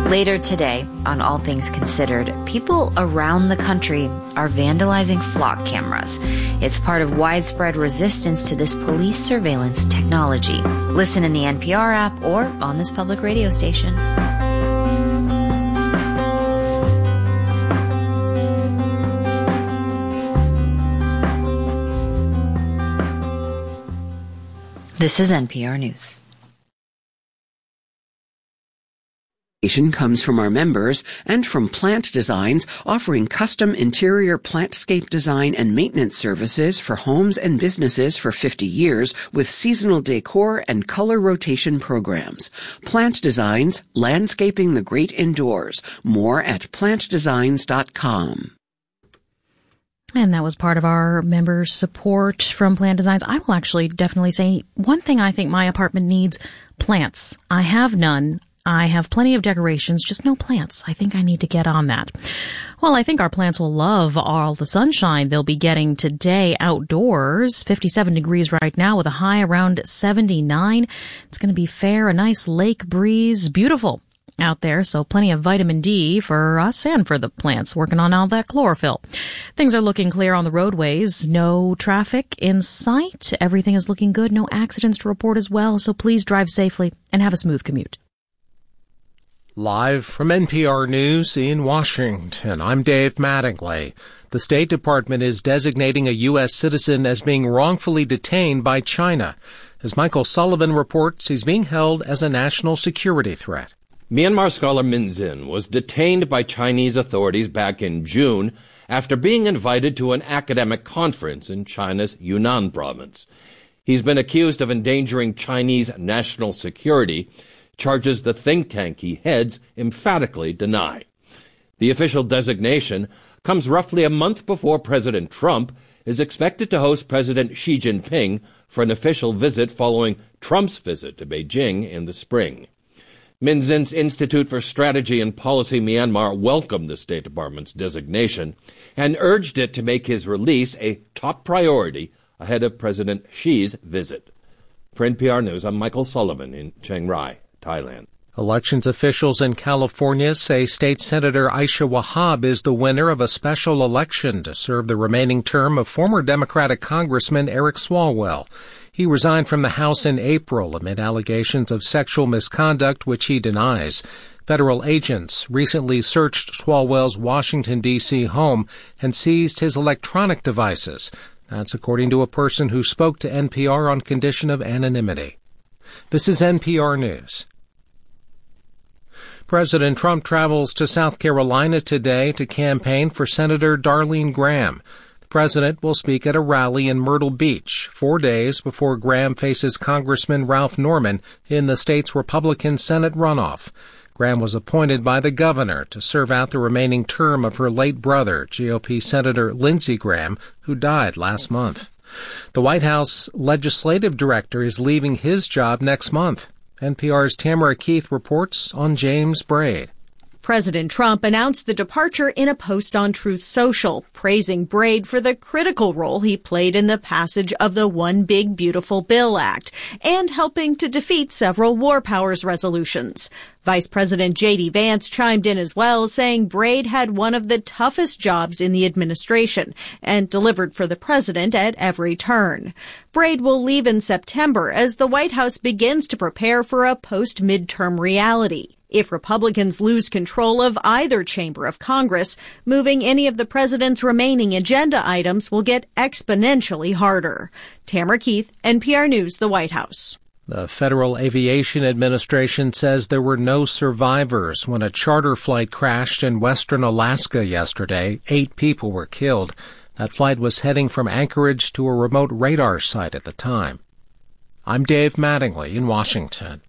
Later today, on All Things Considered, people around the country are vandalizing flock cameras. It's part of widespread resistance to this police surveillance technology. Listen in the NPR app or on this public radio station. This is NPR News. Comes from our members and from Plant Designs, offering custom interior plantscape design and maintenance services for homes and businesses for 50 years with seasonal decor and color rotation programs. Plant Designs, landscaping the great indoors. More at plantdesigns.com. And that was part of our members' support from Plant Designs. I will actually definitely say one thing I think my apartment needs: plants. I have none. I have plenty of decorations, just no plants. I think I need to get on that. Well, I think our plants will love all the sunshine they'll be getting today outdoors. 57 degrees right now with a high around 79. It's going to be fair, a nice lake breeze, beautiful out there, so plenty of vitamin D for us and for the plants working on all that chlorophyll. Things are looking clear on the roadways. No traffic in sight. Everything is looking good. No accidents to report as well, so please drive safely and have a smooth commute. Live from NPR News in Washington, I'm Dave Mattingly. The State Department is designating a U.S. citizen as being wrongfully detained by China. As Michael Sullivan reports, he's being held as a national security threat. Myanmar scholar Min Zin was detained by Chinese authorities back in June after being invited to an academic conference in China's Yunnan province. He's been accused of endangering Chinese national security, charges the think tank he heads emphatically deny. The official designation comes roughly a month before President Trump is expected to host President Xi Jinping for an official visit following Trump's visit to Beijing in the spring. Min Zin's Institute for Strategy and Policy Myanmar welcomed the State Department's designation and urged it to make his release a top priority ahead of President Xi's visit. For NPR News, I'm Michael Sullivan in Chiang Rai, Thailand. Elections officials in California say State Senator Aisha Wahab is the winner of a special election to serve the remaining term of former Democratic Congressman Eric Swalwell. He resigned from the House in April amid allegations of sexual misconduct, which he denies. Federal agents recently searched Swalwell's Washington, D.C. home and seized his electronic devices. That's according to a person who spoke to NPR on condition of anonymity. This is NPR News. President Trump travels to South Carolina today to campaign for Senator Darlene Graham. The president will speak at a rally in Myrtle Beach 4 days before Graham faces Congressman Ralph Norman in the state's Republican Senate runoff. Graham was appointed by the governor to serve out the remaining term of her late brother, GOP Senator Lindsey Graham, who died last month. The White House legislative director is leaving his job next month. NPR's Tamara Keith reports on James Braid. President Trump announced the departure in a post on Truth Social, praising Braid for the critical role he played in the passage of the One Big Beautiful Bill Act and helping to defeat several war powers resolutions. Vice President J.D. Vance chimed in as well, saying Braid had one of the toughest jobs in the administration and delivered for the president at every turn. Braid will leave in September as the White House begins to prepare for a post-midterm reality. If Republicans lose control of either chamber of Congress, moving any of the president's remaining agenda items will get exponentially harder. Tamara Keith, NPR News, the White House. The Federal Aviation Administration says there were no survivors when a charter flight crashed in western Alaska yesterday. 8 people were killed. That flight was heading from Anchorage to a remote radar site at the time. I'm Dave Mattingly in Washington.